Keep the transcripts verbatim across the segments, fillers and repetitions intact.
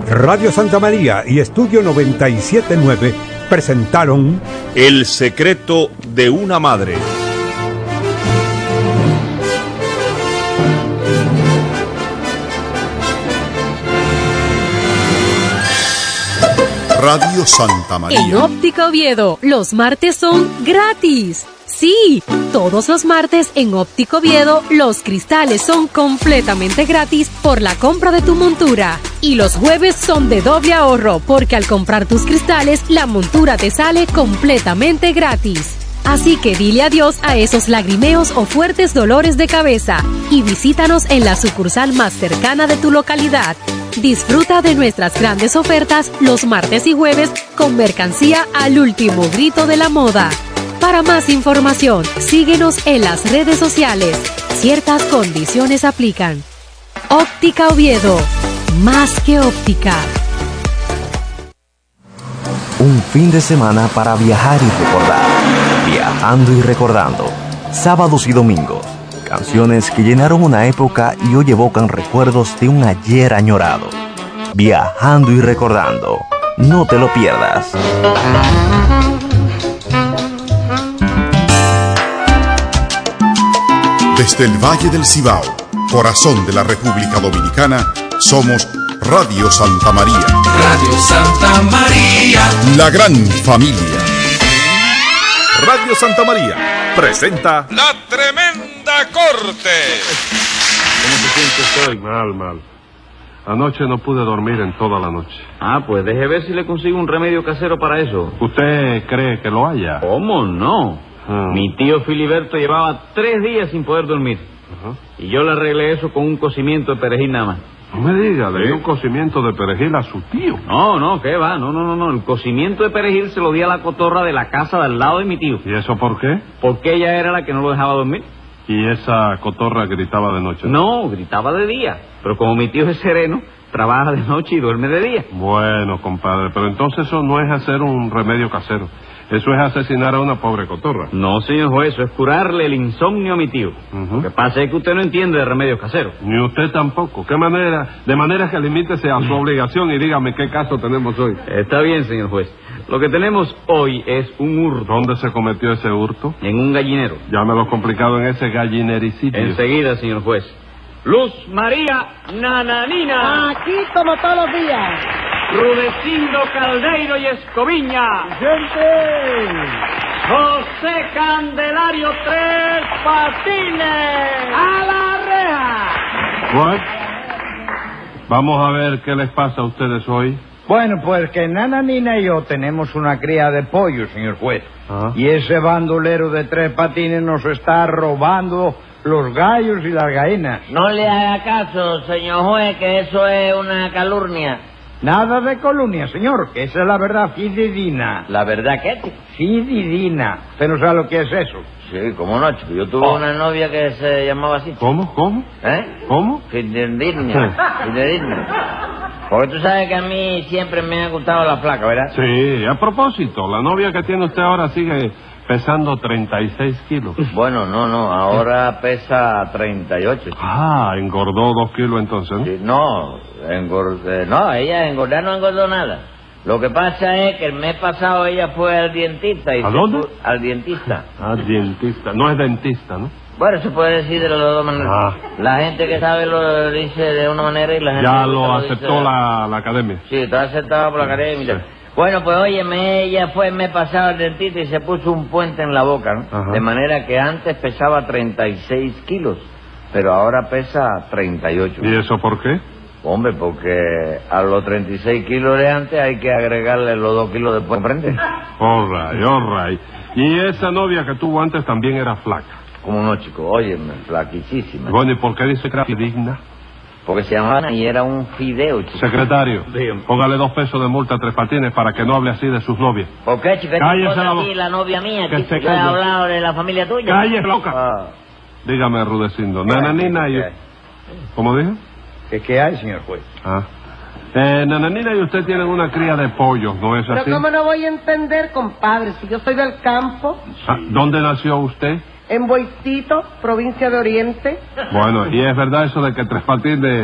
Radio Santa María y Estudio noventa y siete punto nueve presentaron El secreto de una madre. Radio Santa María. En Óptica Oviedo, los martes son gratis. Sí, todos los martes en Óptica Oviedo, los cristales son completamente gratis por la compra de tu montura. Y los jueves son de doble ahorro, porque al comprar tus cristales, la montura te sale completamente gratis. Así que dile adiós a esos lagrimeos o fuertes dolores de cabeza y visítanos en la sucursal más cercana de tu localidad. Disfruta de nuestras grandes ofertas los martes y jueves con mercancía al último grito de la moda. Para más información, síguenos en las redes sociales. Ciertas condiciones aplican. Óptica Oviedo, más que óptica. Un fin de semana para viajar y recordar. Viajando y recordando. Sábados y domingos. Canciones que llenaron una época y hoy evocan recuerdos de un ayer añorado. Viajando y recordando. No te lo pierdas. Desde el Valle del Cibao, corazón de la República Dominicana, somos Radio Santa María. Radio Santa María. La gran familia. Radio Santa María presenta La Tremenda Corte. ¿Cómo se siente usted hoy? Mal, mal. Anoche no pude dormir en toda la noche. Ah, pues deje ver si le consigo un remedio casero para eso. ¿Usted cree que lo haya? ¿Cómo no? Hmm. Mi tío Filiberto llevaba tres días sin poder dormir. Uh-huh. Y yo le arreglé eso con un cocimiento de perejil nada más. No me diga, le dio un cocimiento de perejil a su tío. No, no, ¿qué va? No, no, no, no. El cocimiento de perejil se lo di a la cotorra de la casa de al lado de mi tío. ¿Y eso por qué? Porque ella era la que no lo dejaba dormir. ¿Y esa cotorra gritaba de noche? No, gritaba de día. Pero como mi tío es sereno, trabaja de noche y duerme de día. Bueno, compadre, pero entonces eso no es hacer un remedio casero. Eso es asesinar a una pobre cotorra. No, señor juez, eso es curarle el insomnio a mi tío. Uh-huh. Lo que pasa es que usted no entiende de remedios caseros. Ni usted tampoco. ¿Qué manera? De manera que limítese a su obligación y dígame qué caso tenemos hoy. Está bien, señor juez. Lo que tenemos hoy es un hurto. ¿Dónde se cometió ese hurto? En un gallinero. Llámelo complicado en ese gallinericidio. Enseguida, señor juez. Luz María Nananina. Aquí como todos los días. Rudecindo Caldeiro y Escoviña. ¡Gente! José Candelario Tres Patines. ¡A la reja! ¿What? Vamos a ver qué les pasa a ustedes hoy. Bueno, pues que Nananina y yo tenemos una cría de pollo, señor juez. ¿Ah? Y ese bandolero de Tres Patines nos está robando los gallos y las gallinas. No le haga caso, señor juez, que eso es una calumnia. Nada de calumnia, señor, que esa es la verdad fidedigna. ¿La verdad qué? Fidedigna. ¿Usted no sabe lo que es eso? Sí, cómo no, chico. Yo tuve oh. una novia que se llamaba así. ¿Cómo? ¿Cómo? ¿Eh? ¿Cómo? Fidedigna. Fidedigna. Porque tú sabes que a mí siempre me ha gustado la flaca, ¿verdad? Sí, a propósito, la novia que tiene usted ahora sigue pesando treinta y seis kilos. Bueno, no, no, ahora pesa treinta y ocho. Ah, engordó dos kilos entonces, ¿no? Sí, no, engordé, no, ella engordar no engordó nada. Lo que pasa es que el mes pasado ella fue al dentista. Y ¿A dónde? Fue, al dentista. Al dentista, no es dentista, ¿no? Bueno, se puede decir de las dos maneras. Ah. La gente que sabe lo dice de una manera y la gente ya que lo, lo aceptó dice... la, la academia. Sí, está aceptado por la academia. Sí. Bueno, pues óyeme, ella fue el mes pasado al dentista y se puso un puente en la boca, ¿no? Ajá. De manera que antes pesaba treinta y seis kilos, pero ahora pesa treinta y ocho. ¿Y eso por qué? Hombre, porque a los treinta y seis kilos de antes hay que agregarle los dos kilos después, ¿comprende? All right, all right. Y esa novia que tuvo antes también era flaca. ¿Cómo no, chico? Óyeme, flaquísima. Bueno, ¿y por qué dice que era digna? Porque se llamaba y era un fideo, chico. Secretario, dígame. Póngale dos pesos de multa a Tres Patines para que no hable así de sus novias. ¿Por qué, chico? Cállese la boca. La novia mía, que chico, que ha hablado de la familia tuya. Cállese, loca. Ah. Dígame, Rudecindo. Nananina y... ¿Cómo dijo? ¿Qué, ¿Qué hay, señor juez? Ah. Eh, Nananina y usted tienen una cría de pollos, ¿no es así? Pero ¿cómo no voy a entender, compadre? Si yo soy del campo. Ah, ¿dónde nació usted? En Boicito, provincia de Oriente. Bueno, ¿y es verdad eso de que Tres Patines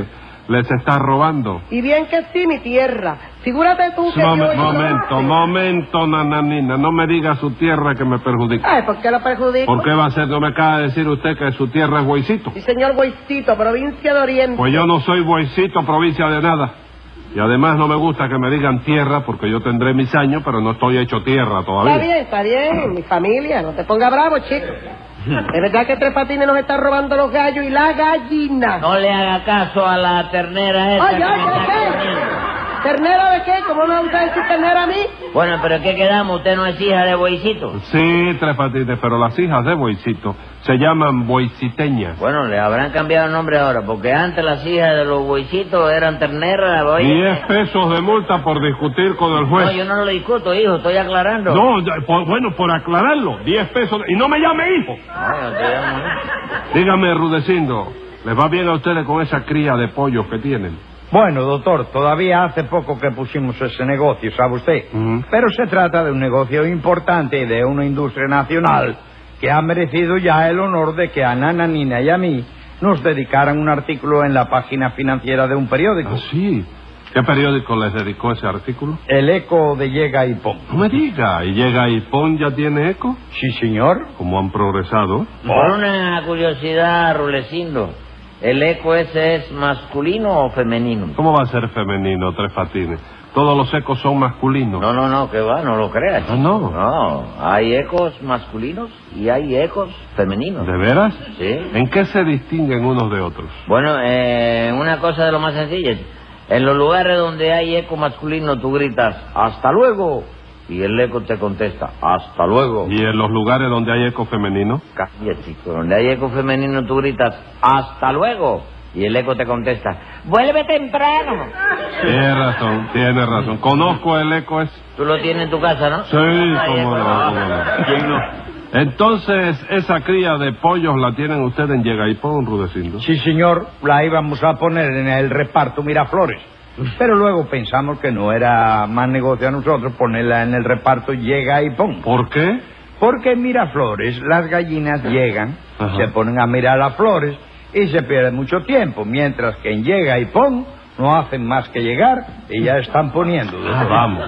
les está robando. Y bien que sí, mi tierra. Figúrate tú que Mom- yo... momento, momento, nananina. No me diga su tierra que me perjudica. Ay, ¿por qué lo perjudico? ¿Por qué va a ser? ¿No me acaba de decir usted que su tierra es Boicito? Sí, señor Boicito, provincia de Oriente. Pues yo no soy Boicito, provincia de nada. Y además no me gusta que me digan tierra, porque yo tendré mis años, pero no estoy hecho tierra todavía. Está bien, está bien, mi familia, no te pongas bravo, chico. Es verdad que Tres Patines nos está robando los gallos y la gallina. No le haga caso a la ternera esa Ay, que ay, me está ¿qué? corriendo. ¿Ternera de qué? ¿Cómo me gusta decir ternera a mí? Bueno, pero ¿qué quedamos? ¿Usted no es hija de Boicito? Sí, Tres Patines, pero las hijas de Boicito se llaman boiciteñas. Bueno, le habrán cambiado el nombre ahora, porque antes las hijas de los Boicitos eran terneras. oye. Diez pesos de multa por discutir con el juez. No, yo no lo discuto, hijo, estoy aclarando. No, ya, por- bueno, por aclararlo, diez pesos. de- Y no me llame hijo. No, yo te llamo, ¿no? Dígame, Rudecindo, ¿les va bien a ustedes con esa cría de pollos que tienen? Bueno, doctor, todavía hace poco que pusimos ese negocio, ¿sabe usted? Mm. Pero se trata de un negocio importante y de una industria nacional que ha merecido ya el honor de que a Nana, Nina y a mí nos dedicaran un artículo en la página financiera de un periódico. Ah, sí. ¿Qué periódico les dedicó ese artículo? El Eco de Llega y Pon. No me diga, ¿y llega y pon ya tiene eco? Sí, señor. ¿Cómo han progresado? Por una curiosidad, Rulecindo, ¿el eco ese es masculino o femenino? ¿Cómo va a ser femenino, Tres Patines? Todos los ecos son masculinos. No, no, no, que va, no lo creas. Ah, no. No, hay ecos masculinos y hay ecos femeninos. ¿De veras? Sí. ¿En qué se distinguen unos de otros? Bueno, eh, una cosa de lo más sencilla. En los lugares donde hay eco masculino tú gritas, ¡hasta luego! Y el eco te contesta, ¡hasta luego! ¿Y en los lugares donde hay eco femenino? Calla, chico. Donde hay eco femenino tú gritas, ¡hasta luego! Y el eco te contesta, ¡vuelve temprano! Tiene razón, tiene razón. Conozco el eco ese. Tú lo tienes en tu casa, ¿no? Sí, Ay, cómo eco. no, cómo no. ¿Quién no? Entonces, esa cría de pollos la tienen ustedes en Llegaipón, Rudecindo. Sí, señor, la íbamos a poner en el reparto Miraflores. Pero luego pensamos que no era más negocio a nosotros ponerla en el reparto Llega y Pon. ¿Por qué? Porque en Miraflores las gallinas llegan, Ajá. se ponen a mirar las flores y se pierde mucho tiempo, mientras que en Llega y Pon no hacen más que llegar y ya están poniendo. Ah, vamos.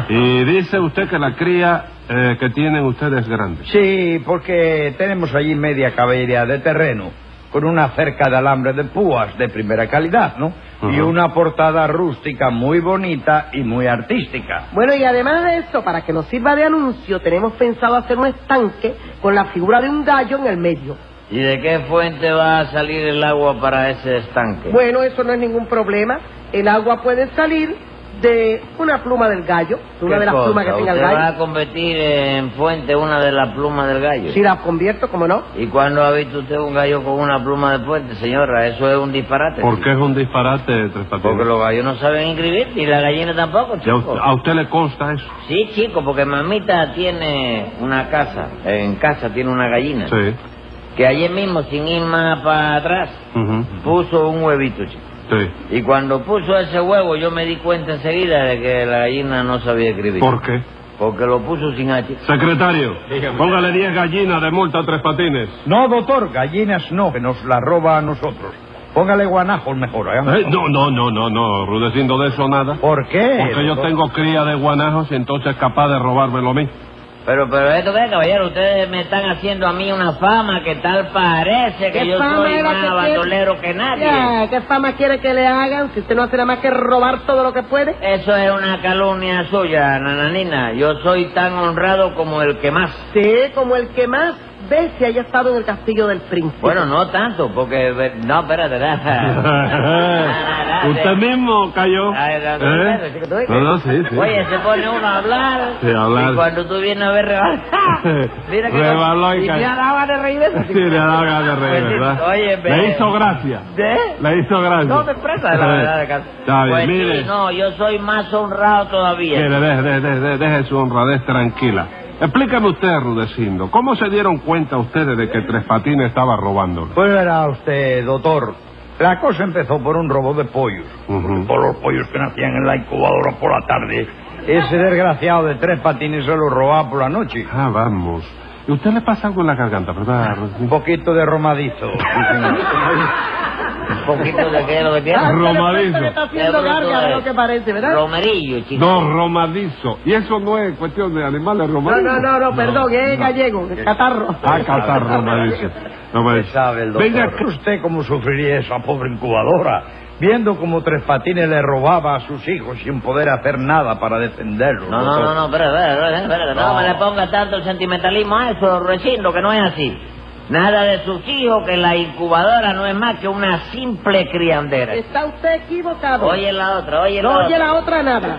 Y dice usted que la cría eh, que tienen ustedes es grande. Sí, porque tenemos allí media caballería de terreno, con una cerca de alambre de púas de primera calidad, ¿no? Ajá. Y una portada rústica muy bonita y muy artística. Bueno, y además de eso, para que nos sirva de anuncio, tenemos pensado hacer un estanque con la figura de un gallo en el medio. ¿Y de qué fuente va a salir el agua para ese estanque? Bueno, eso no es ningún problema. El agua puede salir de una pluma del gallo, de una ¿Qué de las cosa? plumas que tenga el ¿Usted va gallo. a convertir en fuente una de las plumas del gallo? Si la convierto, ¿cómo no? ¿Y cuándo ha visto usted un gallo con una pluma de fuente, señora? Eso es un disparate. ¿Por qué es un disparate, Tres Patines? Porque los gallos no saben inscribir, y la gallina tampoco, ¿Y a chico. usted, a usted le consta eso? Sí, chico, porque mamita tiene una casa, en casa tiene una gallina, Sí. que ayer mismo, sin ir más para atrás, Ujú. puso un huevito, chico. Sí. Y cuando puso ese huevo, yo me di cuenta enseguida de que la gallina no sabía escribir. ¿Por qué? Porque lo puso sin H. Secretario, póngale diez gallinas de multa a Tres Patines. No, doctor, gallinas no, que nos la roba a nosotros. Póngale guanajos mejor, ¿eh? Eh, no, no, no, no, no, Rudecindo, de eso nada. ¿Por qué? Porque yo doctor? tengo cría de guanajos y entonces es capaz de robármelo a mí. Pero, pero esto qué, caballero, ustedes me están haciendo a mí una fama que tal parece que ¿Qué yo fama soy era más que bandolero que quiere? nadie. Ya, ¿qué fama quiere que le hagan si usted no hace nada más que robar todo lo que puede? Eso es una calumnia suya, nananina. Yo soy tan honrado como el que más. Sí, como el que más ve si haya estado en el castillo del príncipe. Bueno, no tanto, porque... No, espérate, espérate. Usted mismo cayó. Ay, no, no, ¿Eh? espérate, chico, tú ves que- No, no, sí, sí. Oye, se pone uno a hablar. Sí, a hablar. Y cuando tú vienes a ver rebalar. Mira que... Rebaló y y cayó. me ha dado ganas de reír de eso. Sí, le ha dado ganas de reír, Pues sí, ¿verdad? oye, ve- Le hizo gracia. ¿De? Le hizo gracia. No me expresa la verdad de casa. Está bien, Pues mire. sí, no, yo soy más honrado todavía. Mire, deje, deje, deje, deje su honradez tranquila. Explícame usted, Rudecindo, ¿cómo se dieron cuenta ustedes de que Tres Patines estaba robándolo? Pues verá usted, doctor, la cosa empezó por un robo de pollos. Ujú. Por los pollos que nacían en la incubadora por la tarde. Ese desgraciado de Tres Patines se los robaba por la noche. Ah, vamos. ¿Y usted le pasa algo en la garganta, verdad, Un Rudecindo? poquito de romadizo. Sí, señor. Un poquito de qué es lo que tiene. Ah, Romadizo. que está haciendo garga, es lo que parece, ¿verdad? Romerillo, chico. No, romadizo. Y eso no es cuestión de animales No, romadizos. no, no, no, perdón, es gallego, es catarro. Ah, catarro, romadizo. ¿Qué sabe el doctor? Venga, ¿usted cómo sufriría esa pobre incubadora? Viendo cómo Tres Patines le robaba a sus hijos sin poder hacer nada para defenderlos. No, no, no, no, espera, espera, espera, espera, no me le ponga tanto el sentimentalismo a eso, Recindo, que no es así. Nada de sus hijos, que la incubadora no es más que una simple criandera. Está usted equivocado. Oye la otra, oye la no otra. oye la otra nada.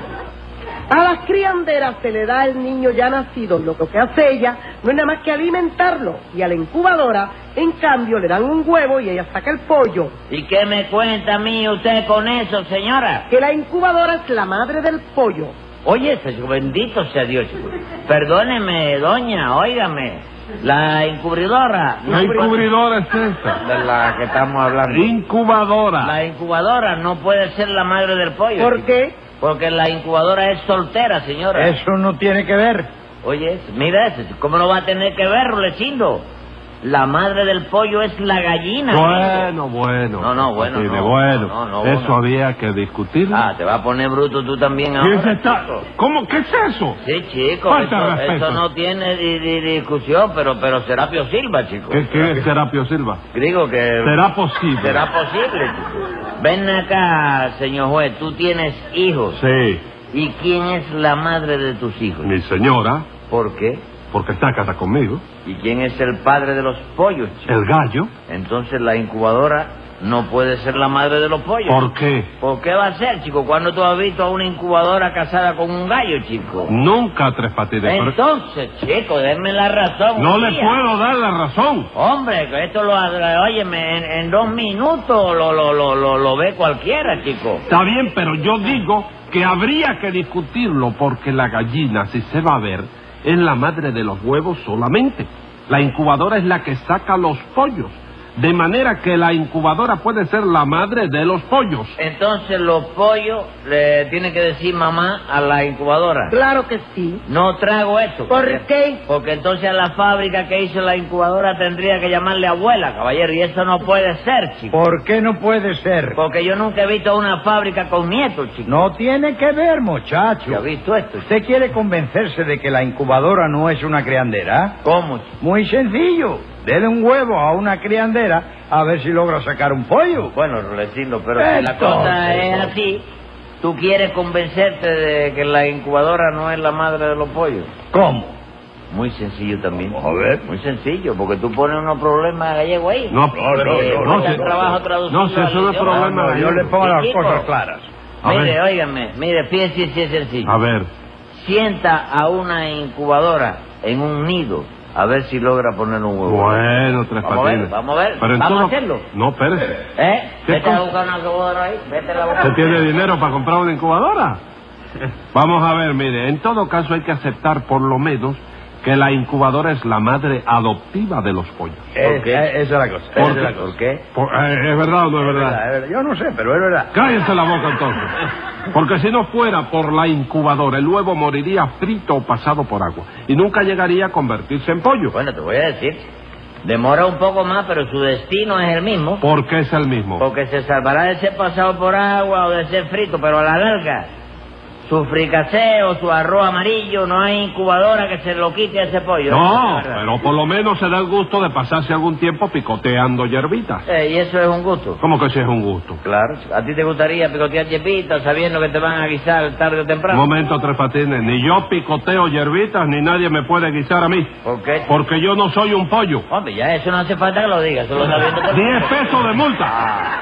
A las crianderas se le da el niño ya nacido, lo que hace ella no es nada más que alimentarlo. Y a la incubadora, en cambio, le dan un huevo y ella saca el pollo. ¿Y qué me cuenta a mí usted con eso, señora? Que la incubadora es la madre del pollo. Oye, ese bendito sea Dios, chico. Perdóneme, doña, óigame. La incubridora. La incubridora es esta. De la que estamos hablando. Incubadora. La incubadora no puede ser la madre del pollo. ¿Por chico. qué? Porque la incubadora es soltera, señora. Eso no tiene que ver. Oye, mira ese, ¿cómo no va a tener que ver, Rulecindo? La madre del pollo es la gallina. Bueno, bueno. No, no, bueno, Patines, no, bueno. no, no, Eso bueno. había que discutirlo. Ah, te va a poner bruto tú también ¿Qué ahora, es esta? chico. ¿Cómo? ¿Qué es eso? Sí, chico, Falta de eso, respeto. eso no tiene di- di- discusión, pero pero Serapio Silva, chico. ¿Qué, qué es Serapio Silva? Digo que... Será posible. Será posible, chico. Ven acá, señor juez, tú tienes hijos. Sí. ¿Y quién es la madre de tus hijos? Mi señora, ¿Por qué? porque está casada conmigo. ¿Y quién es el padre de los pollos, chico? El gallo. Entonces la incubadora no puede ser la madre de los pollos. ¿Por qué? ¿Por qué va a ser, chico? ¿Cuándo tú has visto a una incubadora casada con un gallo, chico? Nunca Tres Patines. pero- Entonces, chico, denme la razón. No un le día. puedo dar la razón. Hombre, que esto lo... Óyeme, en, en dos minutos lo, lo, lo, lo, lo ve cualquiera, chico. Está bien, pero yo digo que habría que discutirlo porque la gallina, si se va a ver, es la madre de los huevos solamente. La incubadora es la que saca los pollos. De manera que la incubadora puede ser la madre de los pollos. Entonces los pollos le tienen que decir mamá a la incubadora. Claro que sí. No trago esto. ¿Por porque- qué? Porque entonces a la fábrica que hizo la incubadora tendría que llamarle abuela, caballero, y eso no puede ser, chico. ¿Por qué no puede ser? Porque yo nunca he visto una fábrica con nietos, chico. No tiene que ver, muchacho. ¿Ya ha visto esto? ¿Usted quiere convencerse de que la incubadora no es una criandera? ¿Cómo, chico? Muy sencillo. Dele un huevo a una criandera a ver si logra sacar un pollo. Bueno, Rulecino, pero si la Entonces, cosa es así, ¿tú quieres convencerte de que la incubadora no es la madre de los pollos? ¿Cómo? Muy sencillo también. A ver. Muy sencillo, porque tú pones unos problemas gallegos ahí. No, no, no, Eh, no, cuesta no, sí. trabajo traducirlo No, si eso al no es idioma. problema. No, yo le pongo las Chico. cosas claras. A Mire, ver. óigame, mire, fíjese si es sencillo. A ver. Sienta a una incubadora en un nido, a ver si logra poner un huevo. Bueno, Tres Vamos a ver, Patines. vamos a ver. Pero en Vamos todo- a hacerlo. No, espérese. ¿Eh? ¿Qué Vete a cosa? buscar una incubadora ahí, vete a la buscar. ¿Usted tiene dinero para comprar una incubadora? Vamos a ver, mire, en todo caso hay que aceptar por lo menos que la incubadora es la madre adoptiva de los pollos. Es- qué? eh, Esa es la cosa. ¿Por esa es qué? la cosa. ¿Por qué? Por- eh, ¿Es verdad o no es Es verdad? verdad, es verdad. Yo no sé, pero es verdad. Cállese la boca entonces. Porque si no fuera por la incubadora, el huevo moriría frito o pasado por agua. Y nunca llegaría a convertirse en pollo. Bueno, te voy a decir. Demora un poco más, pero su destino es el mismo. ¿Por qué es el mismo? Porque se salvará de ser pasado por agua o de ser frito, pero a la larga, su fricasé o su arroz amarillo, no hay incubadora que se lo quite a ese pollo. No, ¿eh? pero por lo menos se da el gusto de pasarse algún tiempo picoteando hierbitas. Eh, y eso es un gusto. ¿Cómo que si es un gusto? Claro. ¿A ti te gustaría picotear hierbitas sabiendo que te van a guisar tarde o Un temprano? momento, Tres Patines. Ni yo picoteo hierbitas, ni nadie me puede guisar a mí. ¿Por qué? Porque yo no soy un pollo. Hombre, ya eso no hace falta que lo digas, solo está viendo que... Diez pesos de multa.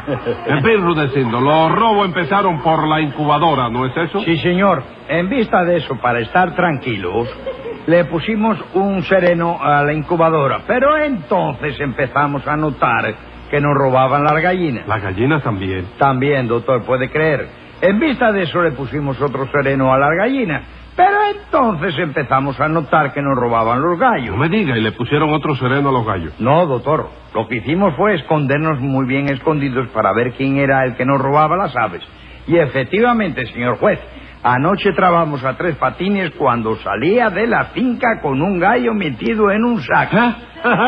En fin, Rudecindo, los robos empezaron por la incubadora, ¿no es eso? Sí, señor. En vista de eso, para estar tranquilos, le pusimos un sereno a la incubadora. Pero entonces empezamos a notar que nos robaban las gallinas. Las gallinas también. También, doctor, puede creer. En vista de eso le pusimos otro sereno a las gallinas. Pero entonces empezamos a notar que nos robaban los gallos. No me diga, y le pusieron otro sereno a los gallos. No, doctor. Lo que hicimos fue escondernos muy bien escondidos para ver quién era el que nos robaba las aves. Y efectivamente, señor juez, anoche trabamos a Tres Patines cuando salía de la finca con un gallo metido en un saco. ¿Eh?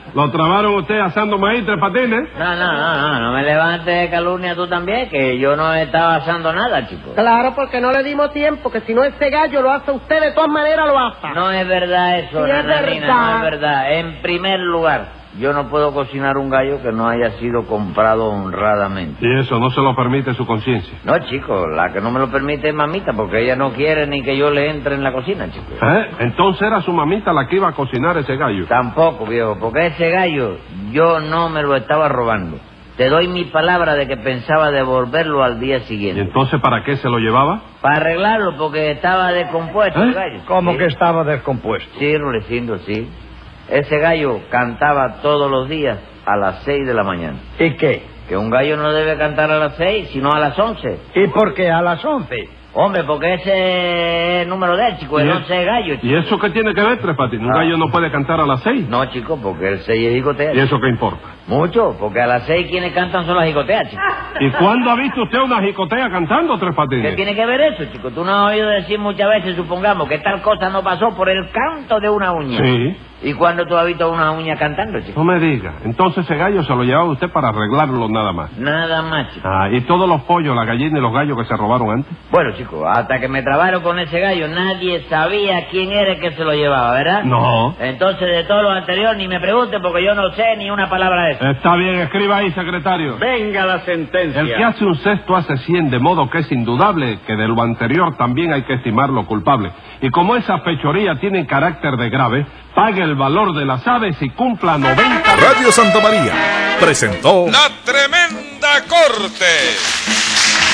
¿Lo trabaron usted asando maíz, Tres Patines? No, no, no, no, no me levantes de calumnia tú también, que yo no estaba asando nada, chico. Claro, porque no le dimos tiempo, que si no ese gallo lo hace usted, de todas maneras lo asa. No es verdad eso, Sí, es Nananina, verdad. no es verdad. En primer lugar, yo no puedo cocinar un gallo que no haya sido comprado honradamente. Y eso no se lo permite su conciencia. No, chico, la que no me lo permite es mamita, porque ella no quiere ni que yo le entre en la cocina, chico. ¿Eh? Entonces era su mamita la que iba a cocinar ese gallo. Tampoco, viejo, porque ese gallo yo no me lo estaba robando. Te doy mi palabra de que pensaba devolverlo al día ¿Y siguiente. entonces para qué se lo llevaba? Para arreglarlo, porque estaba descompuesto ¿Eh? el gallo. ¿Cómo Sí. que estaba descompuesto? Sí, Rulecindo, sí. Ese gallo cantaba todos los días a las seis de la mañana. ¿Y qué? Que un gallo no debe cantar a las seis, sino a las once. ¿Y por qué a las once? Hombre, porque ese es el número de él, chico, el ¿Y es- once es gallo, chico. ¿Y eso qué tiene que ver, Tres Patines? ¿Un Ah. gallo no puede cantar a las seis? No, chico, porque el seis es jicotea. ¿Y eso qué importa? Mucho, porque a las seis quienes cantan son las jicoteas, chico. ¿Y cuándo ha visto usted una jicotea cantando, Tres Patines? ¿Qué tiene que ver eso, chico? Tú no has oído decir muchas veces, supongamos, que tal cosa no pasó por el canto de una uña. Sí. ¿Y cuándo tú has visto una uña cantando, chico? No me diga. Entonces ese gallo se lo llevaba usted para arreglarlo nada más. Nada más, chico. Ah, ¿y todos los pollos, la gallina y los gallos que se robaron antes? Bueno, chico, hasta que me trabaron con ese gallo, nadie sabía quién era el que se lo llevaba, ¿verdad? No. Entonces, de todo lo anterior, ni me pregunte, porque yo no sé ni una palabra de eso. Está bien, escriba ahí, secretario. Venga la sentencia. El que hace un cesto hace cien, de modo que es indudable que de lo anterior también hay que estimarlo culpable. Y como esas fechorías tienen carácter de grave, pague el valor de las aves y cumpla noventa... Radio Santa María presentó La Tremenda Corte.